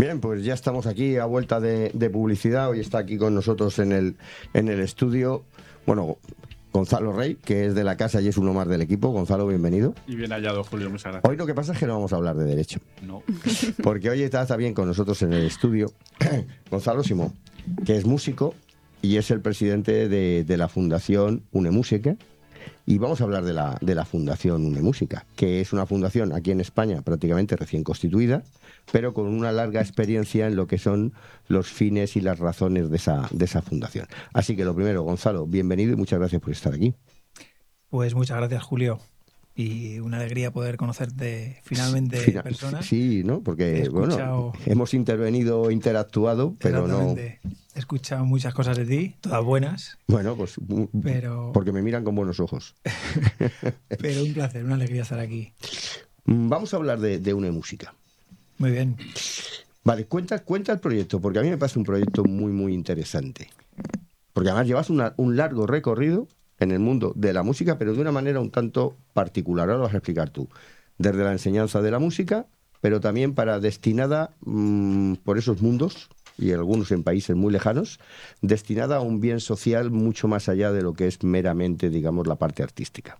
Bien, pues ya estamos aquí a vuelta de publicidad. Hoy está aquí con nosotros en el estudio, bueno, Gonzalo Rey, que es de la casa y es uno más del equipo. Gonzalo, bienvenido. Y bien hallado, Julio, muchas gracias. Hoy lo que pasa es que no vamos a hablar de derecho. No. Porque hoy está también con nosotros en el estudio Gonzalo Simón, que es músico y es el presidente de la Fundación Unemúsica. Y vamos a hablar de la Fundación Unemúsica, que es una fundación aquí en España prácticamente recién constituida, pero con una larga experiencia en lo que son los fines y las razones de esa fundación. Así que lo primero, Gonzalo, bienvenido y muchas gracias por estar aquí. Pues muchas gracias, Julio. Y una alegría poder conocerte finalmente en persona. Sí, ¿no? Porque, bueno, hemos interactuado, pero no... He escuchado muchas cosas de ti, todas buenas. Bueno, pues pero... porque me miran con buenos ojos. Pero un placer, una alegría estar aquí. Vamos a hablar de Unemúsica. Muy bien. Vale, cuenta el proyecto, porque a mí me parece un proyecto muy, muy interesante. Porque además llevas un largo recorrido en el mundo de la música, pero de una manera un tanto particular. Ahora lo vas a explicar tú. Desde la enseñanza de la música, pero también destinada por esos mundos, y algunos en países muy lejanos, destinada a un bien social mucho más allá de lo que es meramente, digamos, la parte artística.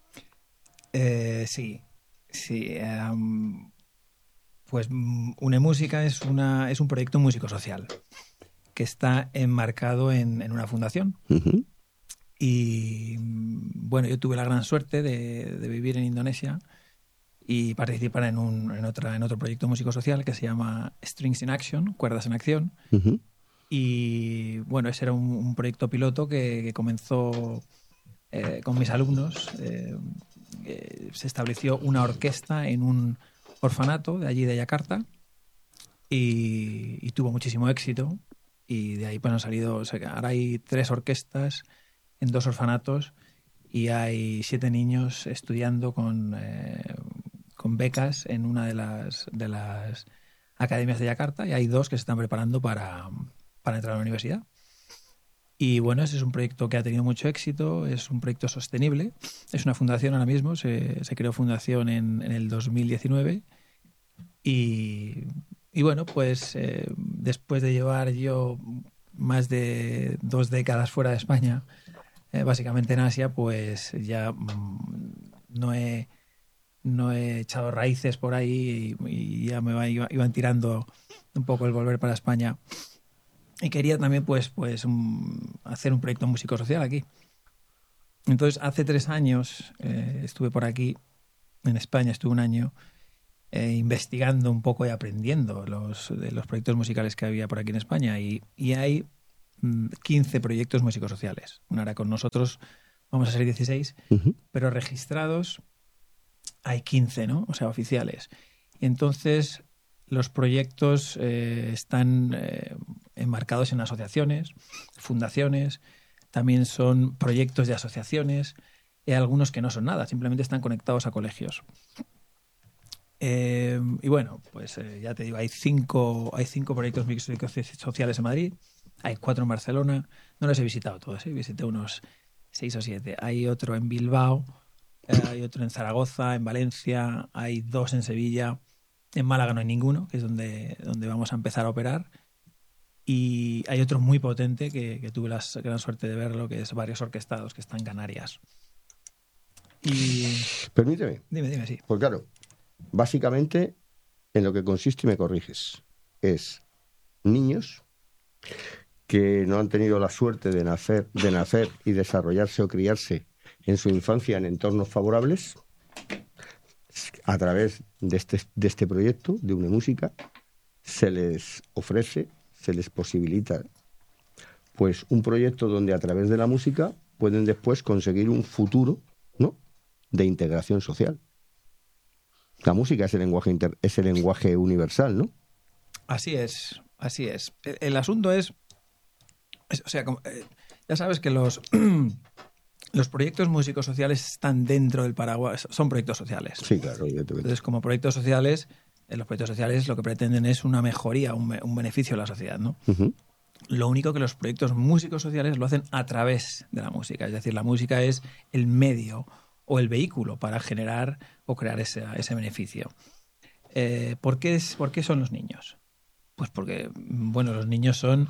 Sí. Pues Unemúsica es un proyecto músico-social que está enmarcado en una fundación. Uh-huh. Y bueno, yo tuve la gran suerte de vivir en Indonesia y participar en otro proyecto músico-social que se llama Strings in Action, Cuerdas en Acción. Uh-huh. Y bueno, ese era un proyecto piloto que comenzó con mis alumnos. Se estableció una orquesta en un orfanato de allí de Yakarta y tuvo muchísimo éxito. Y de ahí pues han salido, o sea, ahora hay 3 orquestas en 2 orfanatos y hay 7 niños estudiando con becas en una de las academias de Yakarta, y hay 2 que se están preparando para entrar a la universidad. Y bueno, ese es un proyecto que ha tenido mucho éxito, es un proyecto sostenible, es una fundación ahora mismo, se creó fundación en el 2019 y bueno, pues después de llevar yo más de 2 décadas fuera de España, básicamente en Asia, pues ya no he echado raíces por ahí y ya iban tirando un poco el volver para España. Y quería también pues hacer un proyecto músico-social aquí. Entonces, hace 3 años estuve por aquí, en España, estuve un año investigando un poco y aprendiendo de los proyectos musicales que había por aquí en España. Y hay 15 proyectos músico-sociales. Ahora con nosotros vamos a ser 16, uh-huh. pero registrados hay 15, ¿no? O sea, oficiales. Y entonces los proyectos están enmarcados en asociaciones, fundaciones, también son proyectos de asociaciones, y algunos que no son nada, simplemente están conectados a colegios. Y bueno, pues ya te digo, hay 5 proyectos sociales en Madrid, hay 4 en Barcelona, no los he visitado todos, visité unos 6 o 7. Hay otro en Bilbao, hay otro en Zaragoza, en Valencia, hay 2 en Sevilla, en Málaga no hay ninguno, que es donde vamos a empezar a operar. Y hay otro muy potente que tuve la gran suerte de verlo, que es Varios Orquestados, que está en Canarias. Y... Permíteme. Dime, sí. Pues claro, básicamente en lo que consiste, y me corriges, es niños que no han tenido la suerte de nacer y desarrollarse o criarse en su infancia en entornos favorables. A través de este proyecto de Unemúsica se les ofrece, se les posibilita pues un proyecto donde a través de la música pueden después conseguir un futuro, ¿no?, de integración social. La música es el lenguaje universal, ¿no? Así es. El asunto es, o sea, ya sabes que los proyectos músicos sociales están dentro del paraguas, son proyectos sociales. Sí, claro, evidentemente. Entonces, como proyectos sociales, los proyectos sociales lo que pretenden es una mejoría, un beneficio a la sociedad, ¿no? Uh-huh. Lo único que los proyectos músicos sociales lo hacen a través de la música. Es decir, la música es el medio o el vehículo para generar o crear ese beneficio. ¿Por qué son los niños? Pues porque, bueno, los niños son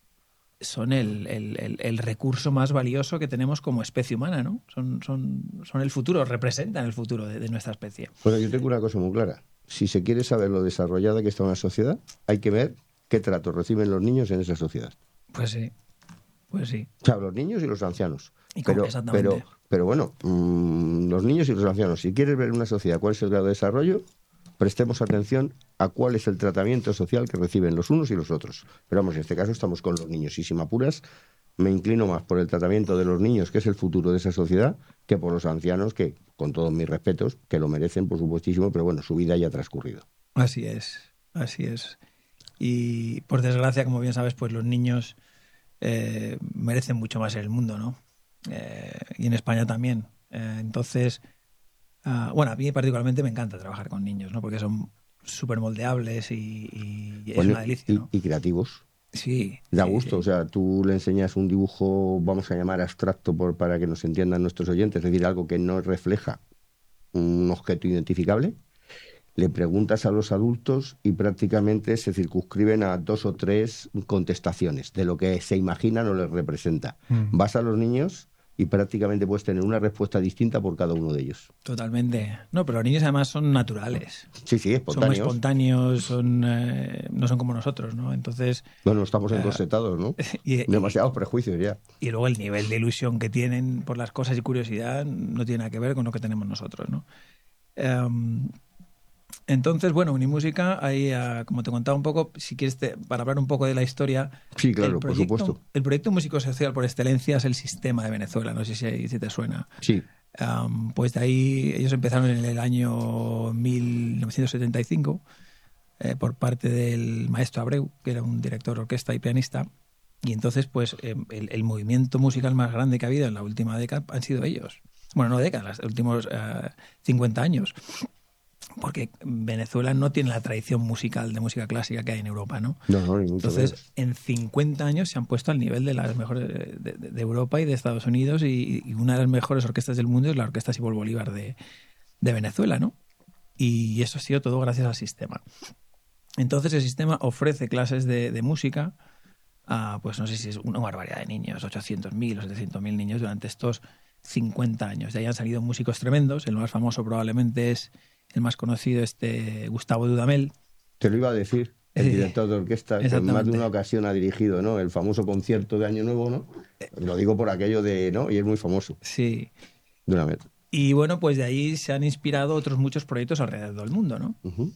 el recurso más valioso que tenemos como especie humana, ¿no? Son el futuro, representan el futuro de nuestra especie. Bueno, yo tengo una cosa muy clara. Si se quiere saber lo desarrollada que está una sociedad, hay que ver qué trato reciben los niños en esa sociedad. Pues sí, pues sí. O sea, los niños y los ancianos. Exactamente. Pero bueno, los niños y los ancianos, si quieres ver una sociedad cuál es el grado de desarrollo, prestemos atención a cuál es el tratamiento social que reciben los unos y los otros. Pero vamos, en este caso estamos con los niños. Y si me apuras, me inclino más por el tratamiento de los niños, que es el futuro de esa sociedad, que por los ancianos, que, con todos mis respetos, que lo merecen, por supuestísimo, pero bueno, su vida ya ha transcurrido. Así es, así es. Y por desgracia, como bien sabes, pues los niños merecen mucho más en el mundo, ¿no? Y en España también. Entonces, bueno, a mí particularmente me encanta trabajar con niños, ¿no? Porque son súper moldeables y es Bueno, una delicia, ¿no? y creativos. Sí. Da sí, gusto, sí. o sea, tú le enseñas un dibujo, vamos a llamar abstracto, para que nos entiendan nuestros oyentes, es decir, algo que no refleja un objeto identificable. Le preguntas a los adultos y prácticamente se circunscriben a 2 o 3 contestaciones de lo que se imaginan o les representa. Vas a los niños y prácticamente puedes tener una respuesta distinta por cada uno de ellos. Totalmente. No, pero los niños además son naturales. Sí, Son espontáneos. espontáneos, no son como nosotros, ¿no? Entonces, Bueno, estamos encorsetados, ¿no? Demasiados prejuicios ya. y luego el nivel de ilusión que tienen por las cosas y curiosidad no tiene nada que ver con lo que tenemos nosotros, ¿no? Entonces, bueno, Unimúsica, ahí, como te contaba un poco, si quieres, para hablar un poco de la historia. Sí, claro, por supuesto. El proyecto músico social por excelencia es el Sistema de Venezuela, no sé si te suena. Sí. Pues de ahí ellos empezaron en el año 1975 por parte del maestro Abreu, que era un director de orquesta y pianista. Y entonces, pues, el movimiento musical más grande que ha habido en la última década han sido ellos. Bueno, no décadas, los últimos 50 años. Porque Venezuela no tiene la tradición musical de música clásica que hay en Europa, ¿no? No, ni mucho Entonces, menos. en 50 años se han puesto al nivel de las mejores de Europa y de Estados Unidos, y una de las mejores orquestas del mundo es la Orquesta Simón Bolívar de Venezuela, ¿no? Y eso ha sido todo gracias al sistema. Entonces, el sistema ofrece clases de música a, pues no sé si es una barbaridad de niños, 800.000 o 700.000 niños durante estos 50 años. De ahí han salido músicos tremendos. El más famoso probablemente es el más conocido, Gustavo Dudamel. Te lo iba a decir, el director de orquesta, que en más de una ocasión ha dirigido, ¿no?, el famoso concierto de Año Nuevo, ¿no? Lo digo por aquello de, ¿no? Y es muy famoso. Sí. Dudamel. Y bueno, pues de ahí se han inspirado otros muchos proyectos alrededor del mundo, ¿no? Uh-huh.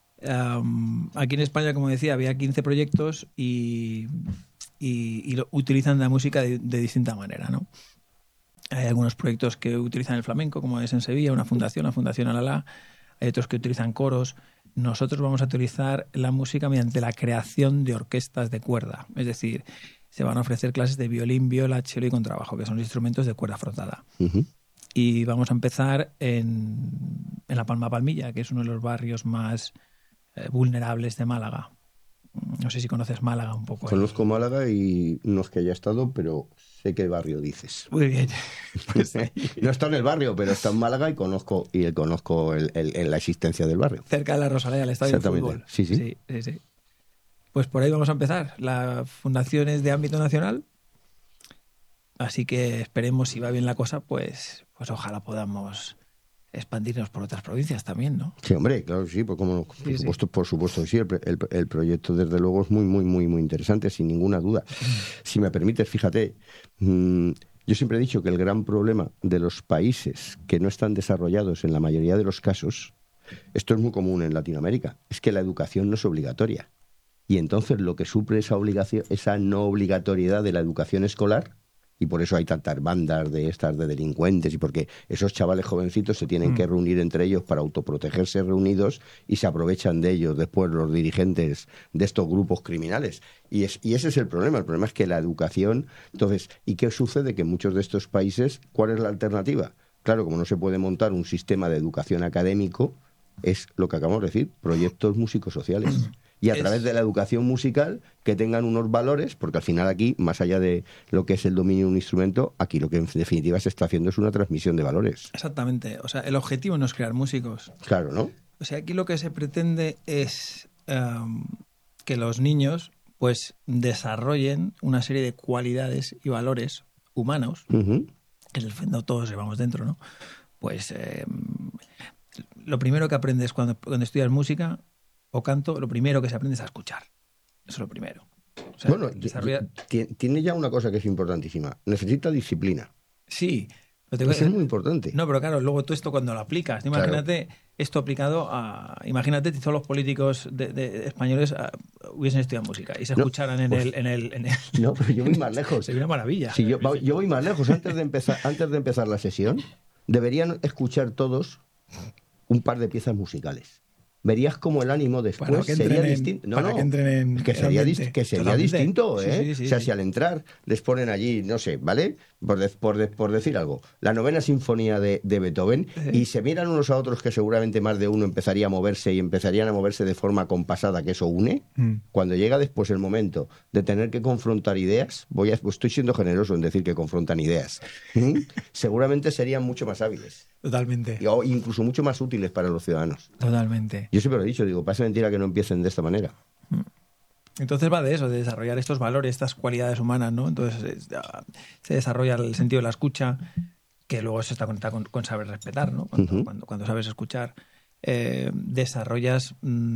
Aquí en España, como decía, había 15 proyectos y utilizan la música de distinta manera, ¿no? Hay algunos proyectos que utilizan el flamenco, como es en Sevilla, la Fundación Alalá. Hay otros que utilizan coros. Nosotros vamos a utilizar la música mediante la creación de orquestas de cuerda. Es decir, se van a ofrecer clases de violín, viola, cello y contrabajo, que son los instrumentos de cuerda frotada. Uh-huh. Y vamos a empezar en La Palma Palmilla, que es uno de los barrios más vulnerables de Málaga. No sé si conoces Málaga un poco. Conozco Málaga y no es que haya estado, pero sé qué barrio dices. Muy bien. Pues no está en el barrio, pero está en Málaga y conozco la existencia del barrio. Cerca de la Rosaleda, el estadio de fútbol. Sí. Pues por ahí vamos a empezar. La fundación es de ámbito nacional, así que esperemos, si va bien la cosa, pues ojalá podamos expandirnos por otras provincias también, ¿no? Sí, hombre, claro, sí, pues como, por supuesto, sí, el proyecto desde luego es muy, muy, muy, muy interesante, sin ninguna duda. Si me permites, fíjate, yo siempre he dicho que el gran problema de los países que no están desarrollados en la mayoría de los casos, esto es muy común en Latinoamérica, es que la educación no es obligatoria. Y entonces lo que suple esa obligación, esa no obligatoriedad de la educación escolar, y por eso hay tantas bandas de delincuentes, y porque esos chavales jovencitos se tienen que reunir entre ellos para autoprotegerse reunidos, y se aprovechan de ellos después los dirigentes de estos grupos criminales. Y ese es el problema. El problema es que la educación... Entonces, ¿y qué sucede? Que en muchos de estos países, ¿cuál es la alternativa? Claro, como no se puede montar un sistema de educación académico, es lo que acabamos de decir, proyectos músicos sociales. Y a través de la educación musical que tengan unos valores, porque al final aquí, más allá de lo que es el dominio de un instrumento, aquí lo que en definitiva se está haciendo es una transmisión de valores. Exactamente. O sea, el objetivo no es crear músicos. Claro, ¿no? O sea, aquí lo que se pretende es que los niños pues desarrollen una serie de cualidades y valores humanos, Ujú. que en el fondo todos llevamos dentro, ¿no? Pues lo primero que aprendes cuando estudias música o canto, lo primero que se aprende es a escuchar. Eso es lo primero. O sea, Bueno, tiene ya una cosa que es importantísima. Necesita disciplina. Sí. Pero Eso es muy importante. No, pero claro, luego tú esto cuando lo aplicas, imagínate esto aplicado a... Imagínate si todos los políticos de españoles hubiesen estudiado música y se escucharan en el... No, pero yo voy más lejos. Sería una maravilla. Si yo voy más lejos. Antes de empezar la sesión, deberían escuchar todos un par de piezas musicales. Verías como el ánimo después sería distinto. Que sería distinto, ¿eh? Sí, o sea, si al entrar les ponen allí, no sé, ¿vale? Por decir algo, la novena sinfonía de Beethoven, y se miran unos a otros que seguramente más de uno empezaría a moverse y empezarían a moverse de forma compasada, que eso une. Cuando llega después el momento de tener que confrontar ideas, estoy siendo generoso en decir que confrontan ideas, seguramente serían mucho más hábiles. Totalmente. O incluso mucho más útiles para los ciudadanos. Totalmente. Yo siempre lo he dicho, digo, parece mentira que no empiecen de esta manera. Entonces va de eso, de desarrollar estos valores, estas cualidades humanas, ¿no? Entonces se desarrolla el sentido de la escucha, que luego se está conectado con saber respetar, ¿no? Cuando sabes escuchar, desarrollas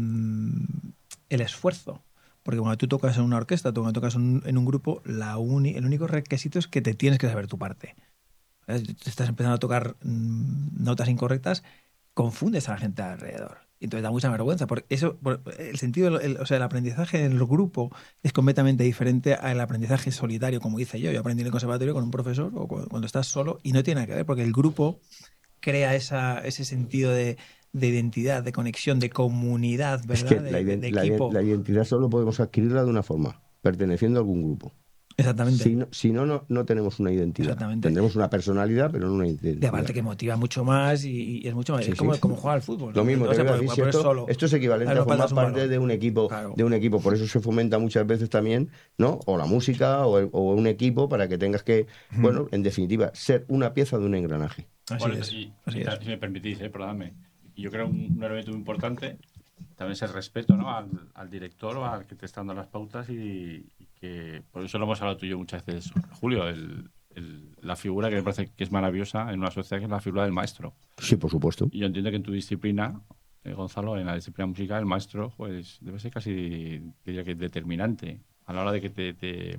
el esfuerzo. Porque cuando tú tocas en una orquesta, cuando tocas en un grupo, el único requisito es que te tienes que saber tu parte. Te estás empezando a tocar notas incorrectas, confundes a la gente alrededor. Y entonces da mucha vergüenza. Porque el sentido, o sea, el aprendizaje en el grupo es completamente diferente al aprendizaje solitario, como hice yo. Yo aprendí en el conservatorio con un profesor o cuando estás solo, y no tiene nada que ver, porque el grupo crea ese sentido de identidad, de conexión, de comunidad, ¿verdad? Es que de equipo. La identidad solo podemos adquirirla de una forma, perteneciendo a algún grupo. Exactamente. Si no tenemos una identidad. Tendremos una personalidad, pero no una identidad. De aparte que motiva mucho más y es mucho más. Sí, es como jugar al fútbol. Lo mismo, esto es equivalente a formar parte de un equipo, claro. Por eso se fomenta muchas veces también, ¿no? O la música o un equipo para que tengas que, bueno, en definitiva, ser una pieza de un engranaje. Así es. Si me permitís, perdóname. Yo creo un elemento muy importante también es el respeto, ¿no? al director o al que te está dando las pautas y que por eso lo hemos hablado tú y yo muchas veces, Julio, la figura que me parece que es maravillosa en una sociedad, que es la figura del maestro. Sí, por supuesto. Y yo entiendo que en tu disciplina, Gonzalo, en la disciplina musical, el maestro pues debe ser casi, diría que determinante a la hora de que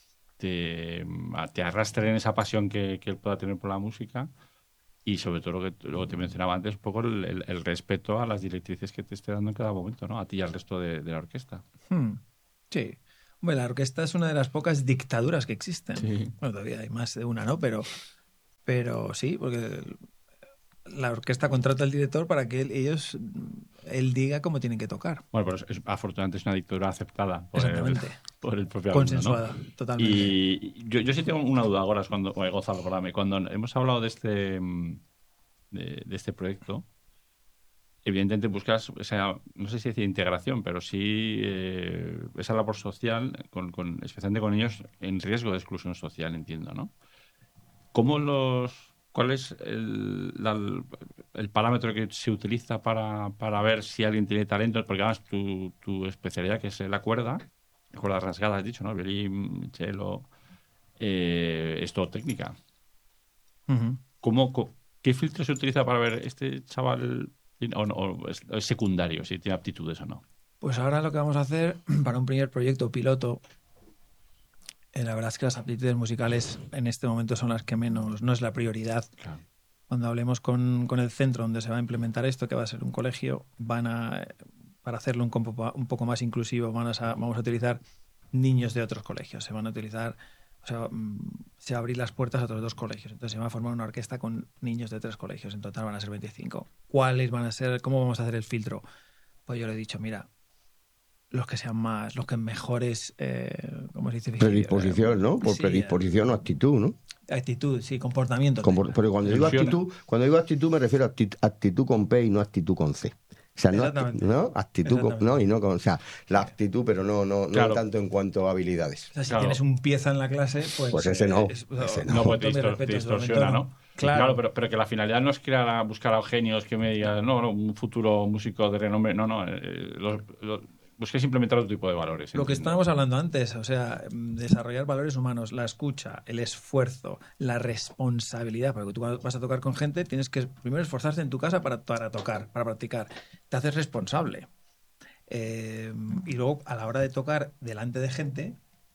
te arrastre en esa pasión que él pueda tener por la música. Y sobre todo lo que te mencionaba antes, un poco el respeto a las directrices que te esté dando en cada momento, ¿no? A ti y al resto de la orquesta. Sí. Hombre, la orquesta es una de las pocas dictaduras que existen. Sí. Bueno, todavía hay más de una, ¿no? Pero sí, porque la orquesta contrata al director para que él diga cómo tienen que tocar. Bueno, pero afortunadamente es una dictadura aceptada por el propio consensuada, alumno, ¿no? Totalmente. Y yo sí tengo una duda ahora, Gonzalo, perdóname, cuando hemos hablado de este proyecto, evidentemente buscas no sé si decir integración, pero sí esa labor social, especialmente con niños en riesgo de exclusión social, entiendo, ¿no? ¿Cuál es el parámetro que se utiliza para ver si alguien tiene talento? Porque además tu especialidad, que es la cuerda rasgada, has dicho, ¿no? Violín, cello, es todo técnica. Uh-huh. ¿Qué filtro se utiliza para ver este chaval o es secundario, si tiene aptitudes o no? Pues ahora lo que vamos a hacer para un primer proyecto piloto, la verdad es que las aptitudes musicales en este momento son las que menos, no es la prioridad. Claro. Cuando hablemos con el centro donde se va a implementar esto, que va a ser un colegio, para hacerlo un poco más inclusivo, vamos a utilizar niños de otros colegios. Se van a utilizar, se va a abrir las puertas a otros 2 colegios. Entonces se va a formar una orquesta con niños de 3 colegios. En total van a ser 25. ¿Cuáles van a ser? ¿Cómo vamos a hacer el filtro? Pues yo le he dicho, mira, los que sean más, los que mejores, ¿cómo se dice? Predisposición, ¿no? Por predisposición o actitud, ¿no? Actitud, sí, comportamiento. Pero cuando digo actitud me refiero a actitud con P y no actitud con C. O sea, no actitud, no, y no con, o sea, la actitud, pero no claro. Tanto en cuanto a habilidades. O sea, si tienes un pieza en la clase, pues ese no. No, pues te distorsiona, ¿no? Claro, pero que la finalidad no es buscar a genios que me digan, no, un futuro músico de renombre, no. busquéis implementar otro tipo de valores. Lo que entiendo. estábamos hablando antes, o sea, desarrollar valores humanos, la escucha, el esfuerzo, la responsabilidad, porque tú cuando vas a tocar con gente tienes que primero esforzarte en tu casa para tocar, para practicar. Te haces responsable. Y luego, a la hora de tocar delante de gente,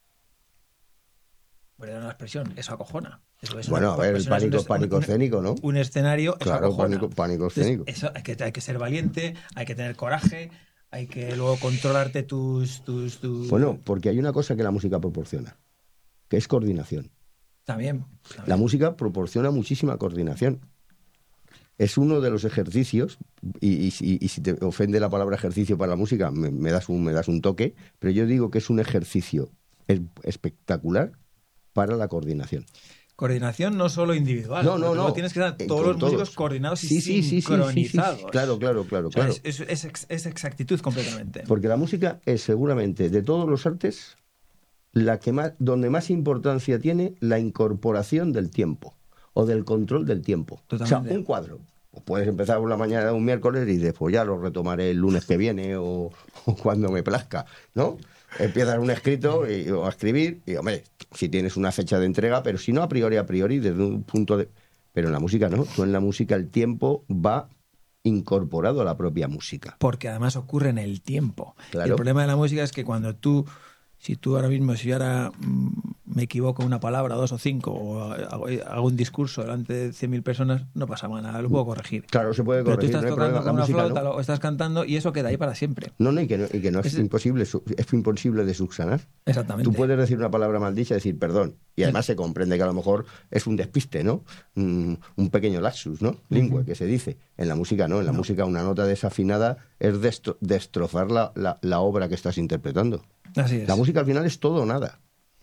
voy a dar una expresión, eso acojona. Eso es Bueno, a ver, el pánico escénico, ¿no? Un escenario, eso Claro, acojona. pánico Entonces, escénico. eso hay que ser valiente, hay que tener coraje, hay que luego controlarte tus... Bueno, porque hay una cosa que la música proporciona, que es coordinación. También. La música proporciona muchísima coordinación. Es uno de los ejercicios, y si te ofende la palabra ejercicio para la música, me das un toque, pero yo digo que es un ejercicio espectacular para la coordinación. Coordinación no solo individual. No. Tienes que estar todos los músicos coordinados y sincronizados. Sí. Claro. O sea, es exactitud completamente. Porque la música es seguramente de todos los artes donde más importancia tiene la incorporación del tiempo o del control del tiempo. Totalmente. O sea, un cuadro. Puedes empezar por la mañana de un miércoles y después ya lo retomaré el lunes que viene o cuando me plazca, ¿no? Empiezas un escrito o a escribir y, hombre, si tienes una fecha de entrega, pero si no, a priori, desde un punto de... Pero en la música no. Tú en la música el tiempo va incorporado a la propia música. Porque además ocurre en el tiempo. Claro. Y el problema de la música es que cuando si yo ahora me equivoco una palabra, 2 o 5, o hago un discurso delante de 100.000 personas, no pasa nada, lo puedo corregir. Claro, se puede Pero corregir. tú estás no hay tocando problema. con una música, flauta, ¿no? o estás cantando y eso queda ahí para siempre. No, y que no es imposible de subsanar. Exactamente. Tú puedes decir una palabra maldicha y decir perdón. Y además se comprende que a lo mejor es un despiste, ¿no? Un pequeño lapsus, ¿no? Lingüe, que se dice. En la música no. En la música una nota desafinada es destrozar la obra que estás interpretando. Así es. La música al final es todo o nada.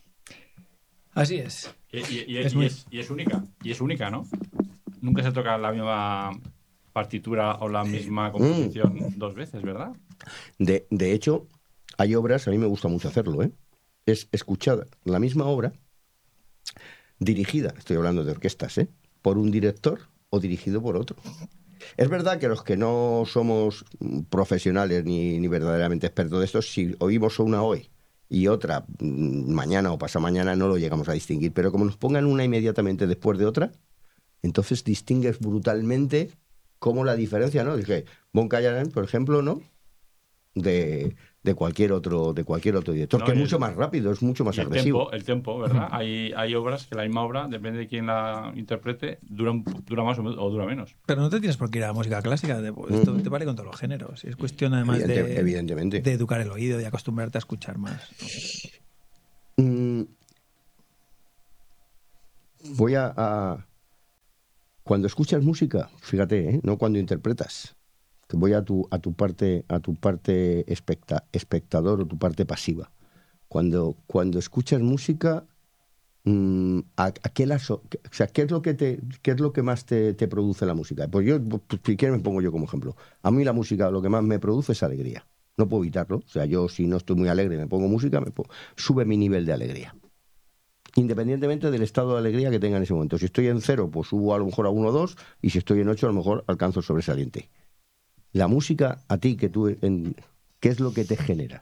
Así es. Y es única. Y es única, ¿no? Nunca se toca la misma partitura o la misma composición 2 veces, ¿verdad? De hecho, hay obras, a mí me gusta mucho hacerlo, ¿eh? Es escuchar la misma obra dirigida, estoy hablando de orquestas, ¿eh? Por un director o dirigido por otro. Es verdad que los que no somos profesionales ni verdaderamente expertos de esto, si oímos una hoy y otra mañana o pasamañana, no lo llegamos a distinguir. Pero como nos pongan una inmediatamente después de otra, entonces distingues brutalmente cómo la diferencia, ¿no? Dije, Bon Kayaren, por ejemplo, ¿no? De cualquier otro director, que es mucho más rápido, es mucho más agresivo. El tempo, ¿verdad? Hay obras que la misma obra, depende de quién la interprete, dura más o dura menos. Pero no te tienes por qué ir a la música clásica. Esto te vale con todos los géneros. Es cuestión, además, evidentemente. de educar el oído y acostumbrarte a escuchar más. Voy a... Cuando escuchas música, fíjate, ¿eh? No cuando interpretas. Que voy a tu parte espectador o tu parte pasiva. Cuando escuchas música, ¿qué es lo que más te produce la música? Pues yo, si quieres, me pongo yo como ejemplo. A mí la música lo que más me produce es alegría. No puedo evitarlo. O sea, yo si no estoy muy alegre y me pongo música, sube mi nivel de alegría. Independientemente del estado de alegría que tenga en ese momento. Si estoy en 0, pues subo a lo mejor a 1 o 2, y si estoy en 8, a lo mejor alcanzo el sobresaliente. La música, a ti, ¿qué es lo que te genera?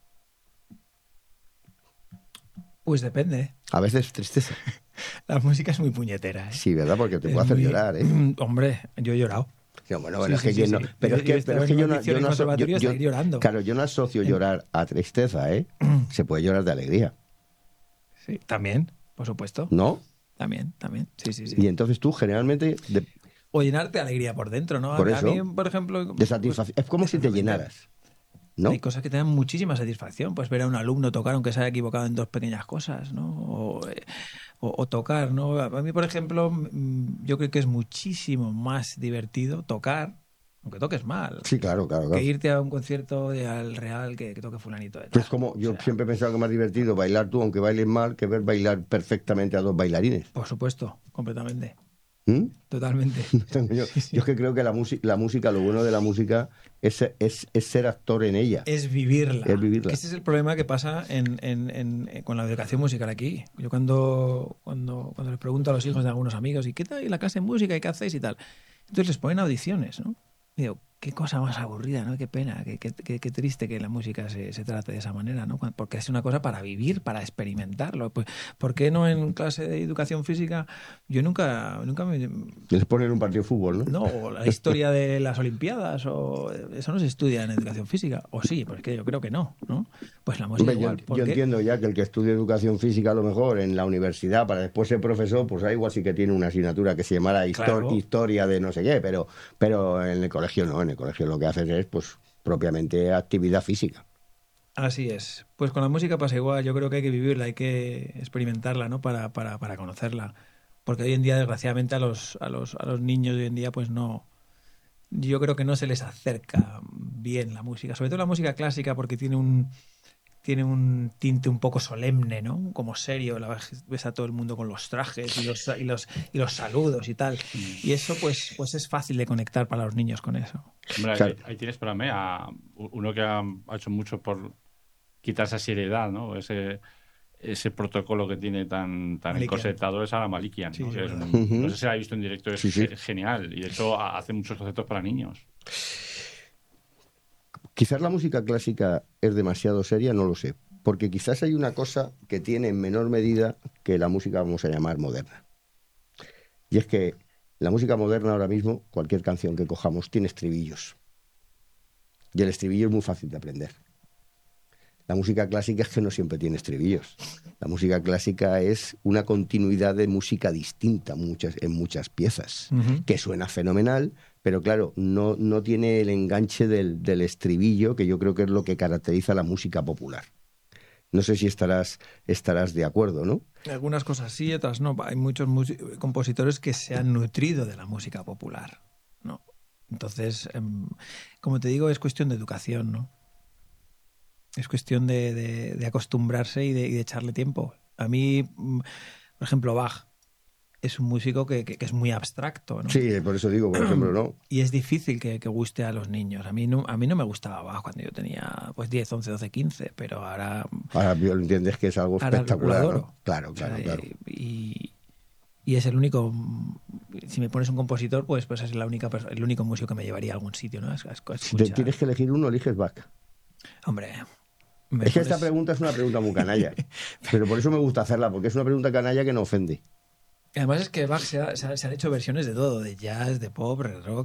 Pues depende. A veces tristeza. La música es muy puñetera, ¿eh? Sí, ¿verdad? Porque te puede hacer llorar, ¿eh? Hombre, yo he llorado. Sí, bueno, es que yo no... Pero es que yo no... Claro, yo no asocio llorar a tristeza, ¿eh? Se puede llorar de alegría. Sí, también, por supuesto. ¿No? También. Sí. Y entonces tú, generalmente... O llenarte de alegría por dentro, ¿no? Por a mí, eso, por ejemplo... de satisfacción. Es como si te llenaras, ¿no? Hay cosas que te dan muchísima satisfacción. Pues ver a un alumno tocar, aunque se haya equivocado en 2 pequeñas cosas, ¿no? O tocar, ¿no? A mí, por ejemplo, yo creo que es muchísimo más divertido tocar, aunque toques mal. Sí, claro. Que irte a un concierto de al Real que toque fulanito de tal. Pues como yo siempre he pensado que es más divertido bailar tú, aunque bailes mal, que ver bailar perfectamente a 2 bailarines. Por supuesto, completamente. ¿Mm? Totalmente. Yo es que creo que la música, lo bueno de la música es ser actor en ella. Es vivirla. Que ese es el problema que pasa con la educación musical aquí. Yo cuando les pregunto a los hijos de algunos amigos, ¿y qué tal la clase de música y qué hacéis y tal? Entonces les ponen audiciones, ¿no? Y digo, qué cosa más aburrida, ¿no? Qué pena, qué triste que la música se trate de esa manera, ¿no? Porque es una cosa para vivir, para experimentarlo. Pues, ¿por qué no en clase de educación física? Yo nunca me... Les ponen un partido de fútbol, ¿no? No, o la historia de las Olimpiadas, o eso no se estudia en educación física. O sí, pues que yo creo que no, ¿no? Pues la música Hombre, igual. yo entiendo ya que el que estudia educación física a lo mejor en la universidad para después ser profesor, pues ahí igual sí que tiene una asignatura que se llamará Claro. historia de no sé qué, pero en el colegio no, en el colegio lo que haces es pues propiamente actividad física. Así es. Pues con la música pasa igual. Yo creo que hay que vivirla, hay que experimentarla, ¿no? Para conocerla. Porque hoy en día, desgraciadamente, a los niños de hoy en día, pues no. Yo creo que no se les acerca bien la música. Sobre todo la música clásica, porque tiene un tinte un poco solemne, ¿no? Como serio. Ves a todo el mundo con los trajes y los saludos y tal. Y eso, pues es fácil de conectar para los niños con eso. Hombre, Claro. ahí tienes para mí a uno que ha hecho mucho por quitar esa seriedad, ¿no? Ese protocolo que tiene tan Malikian. encorsetado es a la Malikian, Sí, ¿no? sí, Que es verdad. no sé si la ha visto en directo, es Sí, sí. genial. Y de hecho hace muchos conceptos para niños. Quizás la música clásica es demasiado seria, no lo sé, porque quizás hay una cosa que tiene en menor medida que la música vamos a llamar moderna. Y es que la música moderna ahora mismo, cualquier canción que cojamos, tiene estribillos. Y el estribillo es muy fácil de aprender. La música clásica es que no siempre tiene estribillos. La música clásica es una continuidad de música distinta en muchas piezas, que suena fenomenal, pero claro, no tiene el enganche del estribillo, que yo creo que es lo que caracteriza la música popular. No sé si estarás de acuerdo, ¿no? Algunas cosas sí, otras no. Hay muchos compositores que se han nutrido de la música popular, ¿no? Entonces, como te digo, es cuestión de educación, ¿no? Es cuestión de acostumbrarse y de echarle tiempo. A mí, por ejemplo, Bach es un músico que es muy abstracto, ¿no? Sí, por eso digo, por ejemplo, ¿no? Y es difícil que guste a los niños. A mí no me gustaba Bach cuando yo tenía pues 10, 11, 12, 15, pero ahora Ahora lo entiendes que es algo Ahora espectacular, lo adoro. ¿no? Claro. Y es el único. Si me pones un compositor, pues es el único músico que me llevaría a algún sitio, ¿no? Si te tienes que elegir uno, eliges Bach. Hombre. Es que esta pregunta es una pregunta muy canalla. Pero por eso me gusta hacerla, porque es una pregunta canalla que no ofende. Además es que Bach se han hecho versiones de todo, de jazz, de pop, de rock,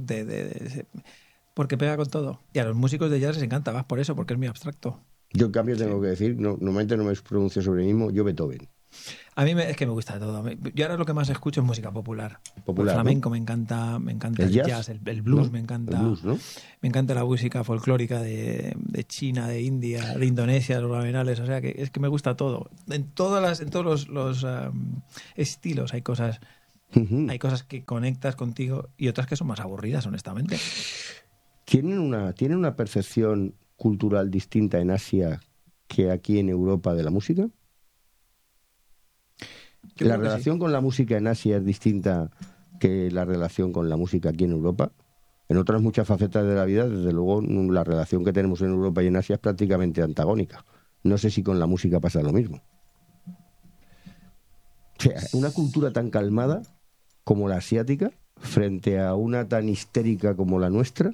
porque pega con todo. Y a los músicos de jazz les encanta Bach por eso, porque es muy abstracto. Yo, en cambio, tengo que decir, normalmente no me pronuncio sobre mí mismo, yo Beethoven. A mí es que me gusta todo. Yo ahora lo que más escucho es música popular. El flamenco, ¿no? me encanta ¿El jazz? el blues, ¿no? me encanta. El blues, ¿no? Me encanta la música folclórica de China, de India, de Indonesia, los laminales. O sea, que es que me gusta todo. En todos los estilos hay cosas que conectas contigo y otras que son más aburridas, honestamente. ¿Tienen una percepción cultural distinta en Asia que aquí en Europa de la música? ¿La relación con la música en Asia es distinta que la relación con la música aquí en Europa? En otras muchas facetas de la vida, desde luego, la relación que tenemos en Europa y en Asia es prácticamente antagónica. No sé si con la música pasa lo mismo. O sea, una cultura tan calmada como la asiática, frente a una tan histérica como la nuestra.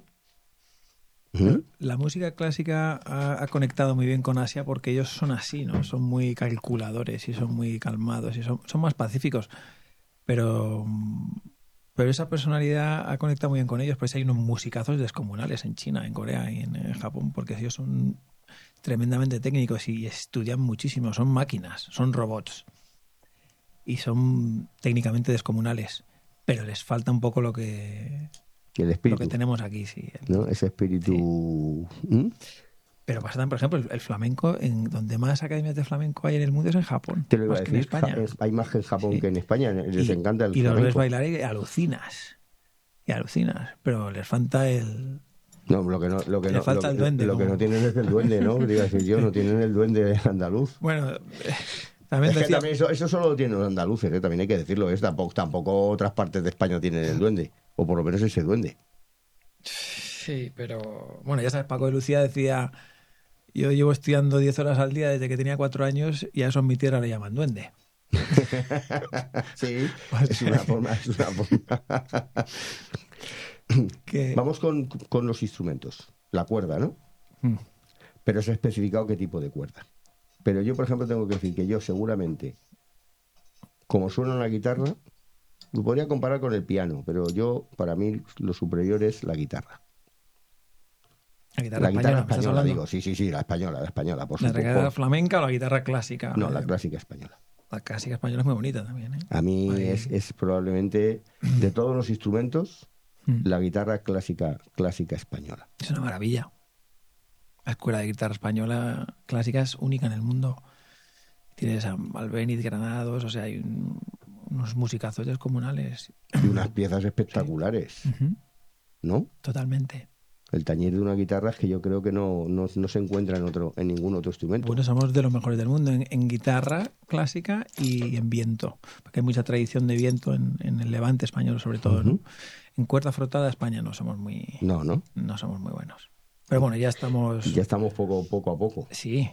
La música clásica ha conectado muy bien con Asia porque ellos son así, ¿no? Son muy calculadores y son muy calmados y son más pacíficos. Pero esa personalidad ha conectado muy bien con ellos. Pues hay unos musicazos descomunales en China, en Corea y en Japón, porque ellos son tremendamente técnicos y estudian muchísimo. Son máquinas, son robots. Y son técnicamente descomunales. Pero les falta un poco lo que tenemos aquí, sí. ¿No? Ese espíritu... Sí. Pero pasa, por ejemplo, el flamenco, en donde más academias de flamenco hay en el mundo es en Japón. Te lo iba a más decir, que en España. hay más en Japón que en España, les encanta el flamenco. Y los ves bailar y alucinas. Pero les falta el... No, falta el duende. Lo que no tienen es el duende, ¿no? Diga decir yo, no tienen el duende andaluz. Bueno... También es que también eso solo lo tienen los andaluces, ¿eh? También hay que decirlo. Tampoco otras partes de España tienen el duende. O por lo menos ese duende. Sí, pero... Bueno, ya sabes, Paco de Lucía decía... Yo llevo estudiando 10 horas al día desde que tenía 4 años y a eso en mi tierra le llaman duende. Sí, es una forma. Vamos con los instrumentos. La cuerda, ¿no? Mm. Pero se ha especificado qué tipo de cuerda. Pero yo, por ejemplo, tengo que decir que yo seguramente, como suena la guitarra, lo podría comparar con el piano, pero para mí, lo superior es la guitarra. La guitarra La guitarra española, ¿me estás española, hablando? digo. Sí, la española, por ¿La supuesto. guitarra flamenca o la guitarra clásica? No, la clásica española. La clásica española es muy bonita también, ¿eh? A mí Ahí. es probablemente, de todos los instrumentos, Mm. la guitarra clásica española. Es una maravilla. La escuela de guitarra española clásica es única en el mundo. Tienes a Albéniz, Granados, o sea, hay unos musicazos descomunales. Y unas piezas espectaculares, Ujú. ¿no? Totalmente. El tañer de una guitarra es que yo creo que no se encuentra en ningún otro instrumento. Bueno, somos de los mejores del mundo en guitarra clásica y en viento, porque hay mucha tradición de viento en el Levante español, sobre todo, ¿no? Ujú. En cuerda frotada España no somos muy buenos. Pero bueno, ya estamos... Ya estamos poco a poco. Sí.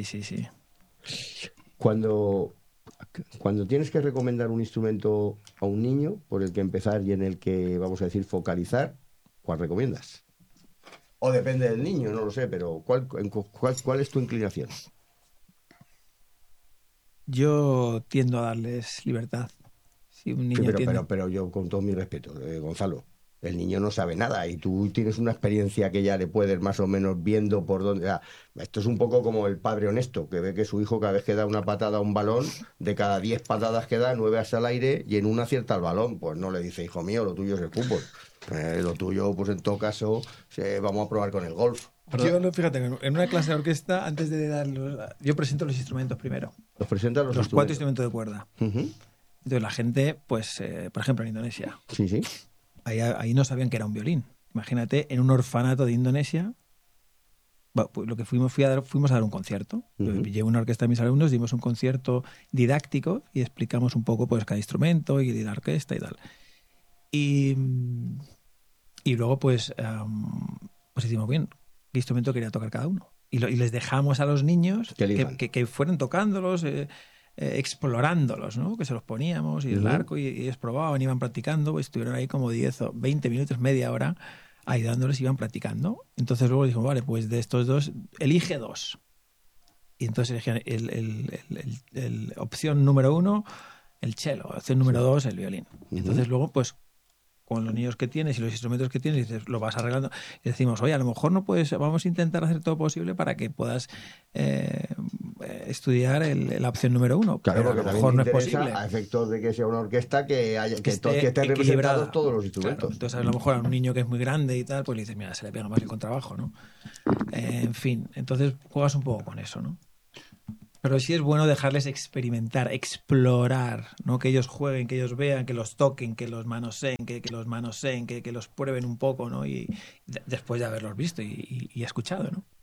Cuando tienes que recomendar un instrumento a un niño por el que empezar y en el que, vamos a decir, focalizar, ¿cuál recomiendas? O depende del niño, no lo sé, pero ¿cuál es tu inclinación? Yo tiendo a darles libertad. Si un niño Sí, tiene... pero yo, con todo mi respeto, Gonzalo, el niño no sabe nada y tú tienes una experiencia que ya le puedes más o menos viendo por dónde... esto es un poco como el padre honesto, que ve que su hijo cada vez que da una patada a un balón, de cada 10 patadas que da, 9 hacia el aire y en una acierta el balón. Pues no le dice, hijo mío, lo tuyo es el fútbol. Lo tuyo, pues en todo caso, vamos a probar con el golf. Yo, fíjate, en una clase de orquesta, antes de darlos, yo presento los instrumentos primero. Los presentan Los 4 instrumentos de cuerda. Uh-huh. Entonces la gente, pues, por ejemplo, en Indonesia, Sí. ahí no sabían que era un violín. Imagínate, en un orfanato de Indonesia, pues lo que fuimos a dar un concierto. Uh-huh. Llevé una orquesta de mis alumnos, dimos un concierto didáctico y explicamos un poco pues cada instrumento y la orquesta y tal. Y luego pues hicimos bien qué instrumento quería tocar cada uno. Y les dejamos a los niños que fueran tocándolos, explorándolos, ¿no? Que se los poníamos y el arco y ellos probaban, iban practicando, estuvieron ahí como 10 o 20 minutos, media hora, ayudándoles, iban practicando. Entonces luego dijimos, vale, pues de estos dos, elige 2. Y entonces elegían el opción número 1, el cello, opción número 2, el violín. Uh-huh. Entonces luego, pues, con los niños que tienes y los instrumentos que tienes, dices, lo vas arreglando y decimos, oye, a lo mejor no puedes, vamos a intentar hacer todo posible para que puedas estudiar la opción número 1. Claro, pero porque a lo mejor no es interesa, posible. A efectos de que sea una orquesta que estén equilibrada. representados todos los instrumentos. Claro, entonces a lo mejor a un niño que es muy grande y tal, pues le dices, mira, se le pega más el contrabajo, ¿no? En fin, entonces juegas un poco con eso, ¿no? Pero sí es bueno dejarles experimentar, explorar, ¿no? Que ellos jueguen, que ellos vean, que los toquen, que los manoseen, que los prueben un poco, ¿no? Y después de haberlos visto y escuchado, ¿no?